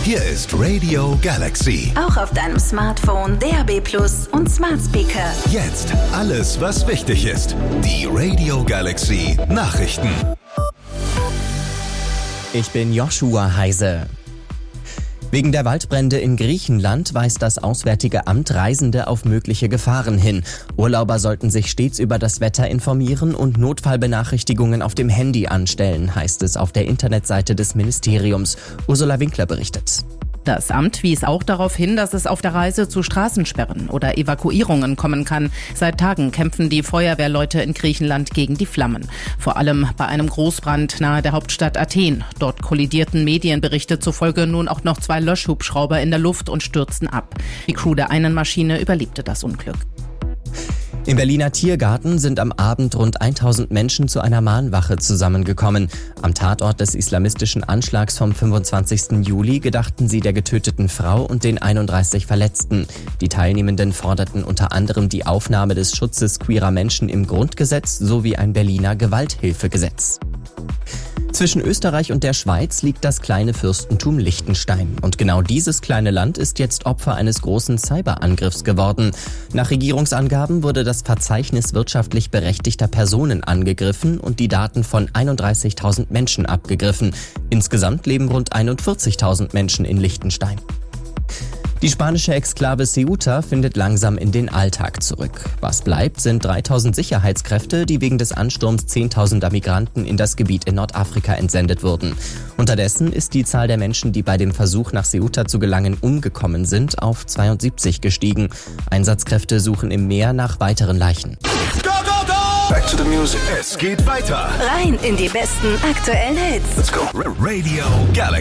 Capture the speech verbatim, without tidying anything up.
Hier ist Radio Galaxy. Auch auf deinem Smartphone, D A B Plus und Smart Speaker. Jetzt alles, was wichtig ist. Die Radio Galaxy Nachrichten. Ich bin Joshua Heise. Wegen der Waldbrände in Griechenland weist das Auswärtige Amt Reisende auf mögliche Gefahren hin. Urlauber sollten sich stets über das Wetter informieren und Notfallbenachrichtigungen auf dem Handy anstellen, heißt es auf der Internetseite des Ministeriums. Ursula Winkler berichtet. Das Amt wies auch darauf hin, dass es auf der Reise zu Straßensperren oder Evakuierungen kommen kann. Seit Tagen kämpfen die Feuerwehrleute in Griechenland gegen die Flammen. Vor allem bei einem Großbrand nahe der Hauptstadt Athen. Dort kollidierten Medienberichte zufolge nun auch noch zwei Löschhubschrauber in der Luft und stürzten ab. Die Crew der einen Maschine überlebte das Unglück. Im Berliner Tiergarten sind am Abend rund tausend Menschen zu einer Mahnwache zusammengekommen. Am Tatort des islamistischen Anschlags vom fünfundzwanzigsten Juli gedachten sie der getöteten Frau und den einunddreißig Verletzten. Die Teilnehmenden forderten unter anderem die Aufnahme des Schutzes queerer Menschen im Grundgesetz sowie ein Berliner Gewalthilfegesetz. Zwischen Österreich und der Schweiz liegt das kleine Fürstentum Liechtenstein. Und genau dieses kleine Land ist jetzt Opfer eines großen Cyberangriffs geworden. Nach Regierungsangaben wurde das Verzeichnis wirtschaftlich berechtigter Personen angegriffen und die Daten von einunddreißigtausend Menschen abgegriffen. Insgesamt leben rund einundvierzigtausend Menschen in Liechtenstein. Die spanische Exklave Ceuta findet langsam in den Alltag zurück. Was bleibt, sind dreitausend Sicherheitskräfte, die wegen des Ansturms zehntausender Migranten in das Gebiet in Nordafrika entsendet wurden. Unterdessen ist die Zahl der Menschen, die bei dem Versuch nach Ceuta zu gelangen umgekommen sind, auf zweiundsiebzig gestiegen. Einsatzkräfte suchen im Meer nach weiteren Leichen. Go, go, go! Back to the music. Es geht weiter. Rein in die besten aktuellen Hits. Let's go. Radio Galaxy.